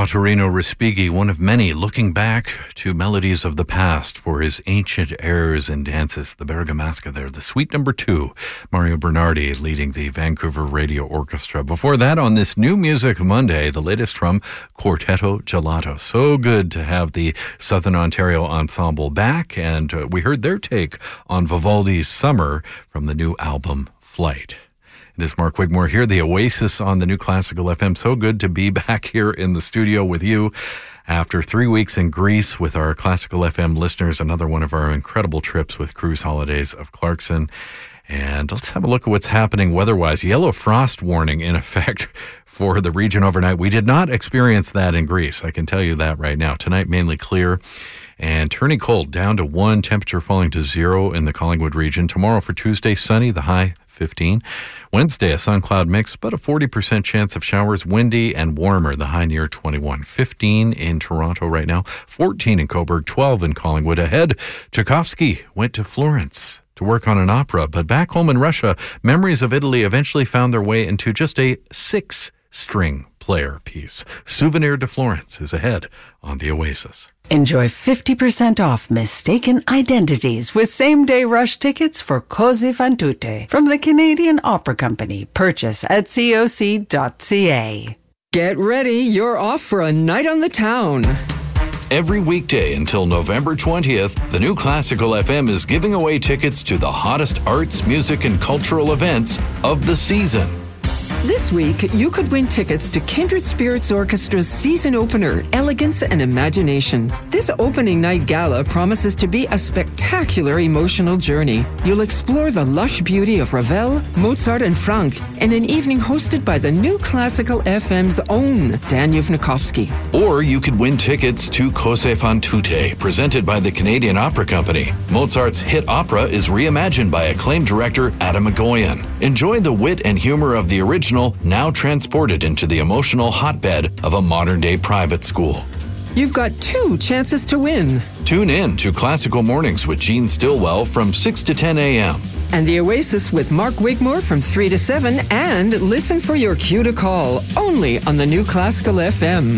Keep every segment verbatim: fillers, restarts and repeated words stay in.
Ottorino Respighi, one of many, looking back to melodies of the past for his ancient airs and dances. The Bergamasca there, the suite number two. Mario Bernardi leading the Vancouver Radio Orchestra. Before that, on this New Music Monday, the latest from Quartetto Gelato. So good to have the Southern Ontario Ensemble back, and uh, we heard their take on Vivaldi's Summer from the new album Flight. It is Mark Wigmore here, the Oasis on the New Classical F M. So good to be back here in the studio with you after three weeks in Greece with our Classical F M listeners. Another one of our incredible trips with Cruise Holidays of Clarkson. And let's have a look at what's happening weather-wise. Yellow frost warning in effect for the region overnight. We did not experience that in Greece. I can tell you that right now. Tonight, mainly clear and turning cold, down to one, temperature falling to zero in the Collingwood region. Tomorrow for Tuesday, sunny, the high fifteen. Wednesday, a sun-cloud mix, but a forty percent chance of showers, windy and warmer, the high near twenty-one. fifteen in Toronto right now, fourteen in Cobourg, twelve in Collingwood. Ahead, Tchaikovsky went to Florence to work on an opera, but back home in Russia, Memories of Italy eventually found their way into just a six-string player piece. Souvenir de Florence is ahead on the Oasis. Enjoy fifty percent off mistaken identities with same-day rush tickets for Cose fan tutte from the Canadian Opera Company. Purchase at C O C dot C A. Get ready, you're off for a night on the town. Every weekday until November twentieth, the New Classical F M is giving away tickets to the hottest arts, music, and cultural events of the season. This week, you could win tickets to Kindred Spirits Orchestra's season opener, Elegance and Imagination. This opening night gala promises to be a spectacular emotional journey. You'll explore the lush beauty of Ravel, Mozart, and Franck in an evening hosted by the New Classical F M's own Dan Yevnikovsky. Or you could win tickets to Cose fan tutte, presented by the Canadian Opera Company. Mozart's hit opera is reimagined by acclaimed director Adam Egoyan. Enjoy the wit and humor of the original, now transported into the emotional hotbed of a modern-day private school. You've got two chances to win. Tune in to Classical Mornings with Gene Stillwell from six to ten a.m. And the Oasis with Mark Wigmore from three to seven, and listen for your cue to call, only on the New Classical F M.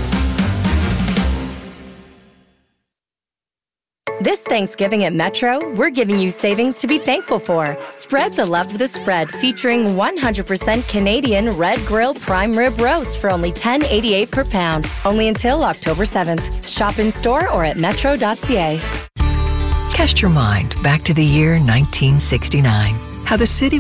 This Thanksgiving at Metro, we're giving you savings to be thankful for. Spread the love of the spread, featuring one hundred percent Canadian Red Grill Prime Rib Roast for only ten dollars and eighty-eight cents per pound. Only until October seventh. Shop in store or at metro dot c a. Cast your mind back to the year nineteen sixty-nine. How the city